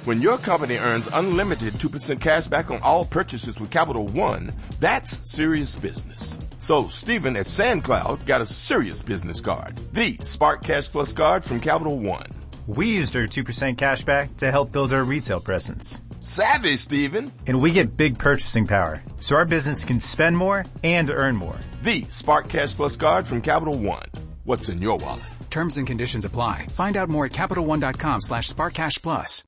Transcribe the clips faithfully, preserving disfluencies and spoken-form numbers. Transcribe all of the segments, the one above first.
When your company earns unlimited two percent cash back on all purchases with Capital One, that's serious business. So Stephen at SandCloud got a serious business card, the Spark Cash Plus card from Capital One. We used our two percent cash back to help build our retail presence. Savvy, Stephen. And we get big purchasing power, so our business can spend more and earn more. The Spark Cash Plus card from Capital One. What's in your wallet? Terms and conditions apply. Find out more at CapitalOne.com slash SparkCashPlus.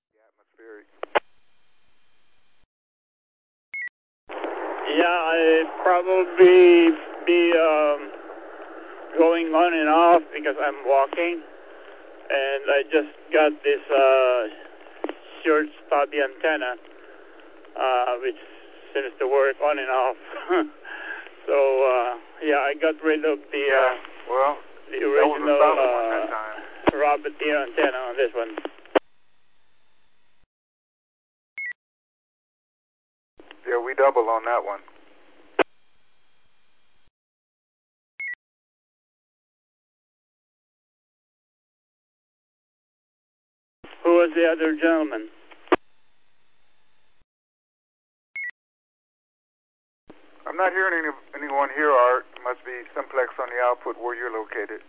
Yeah, I'd probably be um, going on and off because I'm walking. And I just got this uh, short stubby antenna, uh, which seems to work on and off. so, uh, yeah, I got rid of the, uh, well, the original uh, rabbit ear antenna on this one. Yeah, we double on that one. Who was the other gentleman? I'm not hearing any, anyone here, Art. It must be simplex on the output where you're located.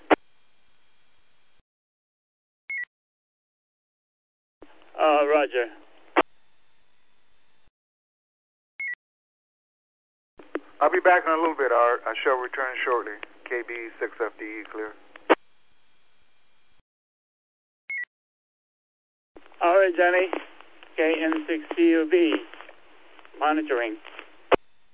Uh, Roger. I'll be back in a little bit, Art. I shall return shortly. K B six F D E clear. All right, Johnny. K N six C U B. Monitoring.